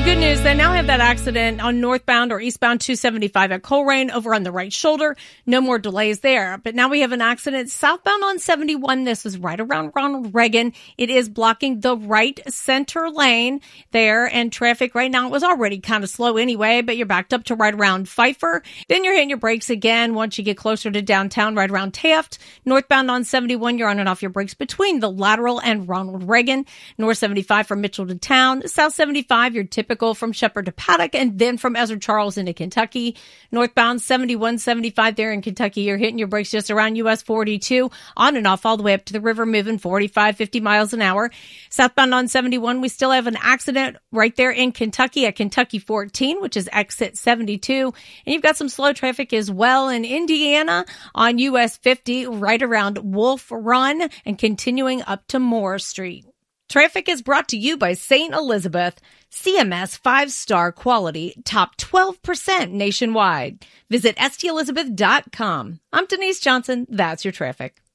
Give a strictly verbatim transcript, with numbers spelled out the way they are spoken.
Good news, they now have that accident on northbound or eastbound two seventy-five at Colerain over on the right shoulder. No more delays there. But now we have an accident southbound on seventy-one. This is right around Ronald Reagan. It is blocking the right center lane there, and traffic right now was already kind of slow anyway, but you're backed up to right around Pfeiffer. Then you're hitting your brakes again once you get closer to downtown, right around Taft. Northbound on seventy-one, you're on and off your brakes between the Lateral and Ronald Reagan. North seventy-five from Mitchell to town. South seventy-five, you're typical from Shepherd to Paddock, and then from Ezra Charles into Kentucky. Northbound seventy-one seventy-five there in Kentucky, you're hitting your brakes just around U S forty-two, on and off all the way up to the river, moving forty-five, fifty miles an hour. Southbound on seventy-one, we still have an accident right there in Kentucky at Kentucky fourteen, which is exit seventy-two. And you've got some slow traffic as well in Indiana on U S fifty, right around Wolf Run and continuing up to Moore Street. Traffic is brought to you by Saint Elizabeth. C M S five-star quality, top twelve percent nationwide. Visit S T Elizabeth dot com. I'm Denise Johnson. That's your traffic.